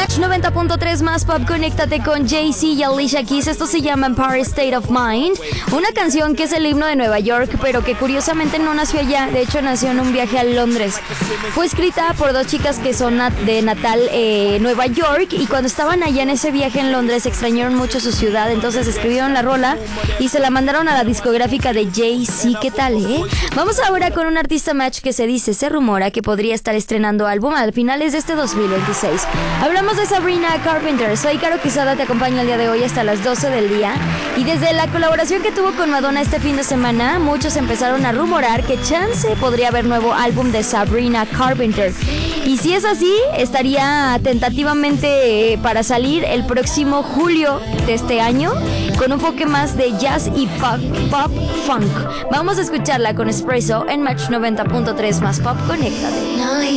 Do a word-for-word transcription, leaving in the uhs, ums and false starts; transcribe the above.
Match noventa punto tres más pop, conéctate con Jay-Z y Alicia Keys. Esto se llama Empire State of Mind, una canción que es el himno de Nueva York, pero que curiosamente no nació allá. De hecho, nació en un viaje a Londres. Fue escrita por dos chicas que son de natal eh, Nueva York, y cuando estaban allá en ese viaje en Londres extrañaron mucho su ciudad. Entonces escribieron la rola y se la mandaron a la discográfica de Jay-Z. ¿Qué tal, eh? Vamos ahora con un artista match que se dice, se rumora que podría estar estrenando álbum a finales de este dos mil veintiséis. Hablamos de Sabrina Carpenter. Soy Caro Quezada, te acompaño el día de hoy hasta las doce del día. Y desde la colaboración que tuvo con Madonna este fin de semana, muchos empezaron a rumorar que chance podría haber nuevo álbum de Sabrina Carpenter. Y si es así, estaría tentativamente para salir el próximo julio de este año, con un enfoque más de jazz y pop, pop funk. Vamos a escucharla con Espresso en Match noventa punto tres más pop, conéctate.